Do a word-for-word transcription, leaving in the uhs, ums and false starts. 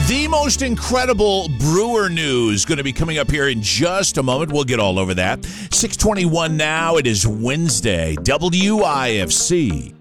The most incredible Brewer news going to be coming up here in just a moment. We'll get all over that. six twenty-one now. It is Wednesday. W I F C.